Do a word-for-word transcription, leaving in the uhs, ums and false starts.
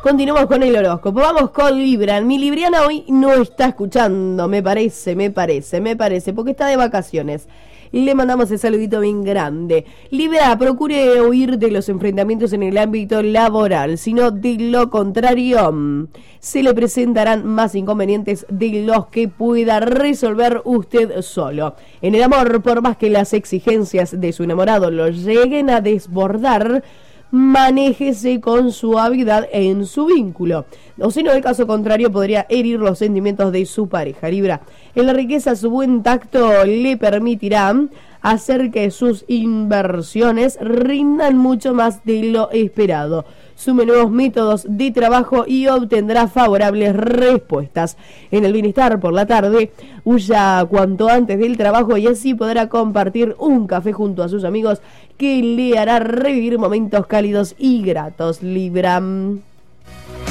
Continuamos con el horóscopo. Vamos con Libra. Mi libriana hoy no está escuchando, me parece, me parece, me parece, porque está de vacaciones. Le mandamos el saludito bien grande. Libra, procure huir de los enfrentamientos en el ámbito laboral, sino de lo contrario, se le presentarán más inconvenientes de los que pueda resolver usted solo. En el amor, por más que las exigencias de su enamorado lo lleguen a desbordar, manéjese con suavidad en su vínculo, o si no, el caso contrario podría herir los sentimientos de su pareja. Libra, en la riqueza su buen tacto le permitirá hacer que sus inversiones rindan mucho más de lo esperado. Sume nuevos métodos de trabajo y obtendrá favorables respuestas. En el bienestar por la tarde, huya cuanto antes del trabajo y así podrá compartir un café junto a sus amigos que le hará revivir momentos cálidos y gratos. Libra.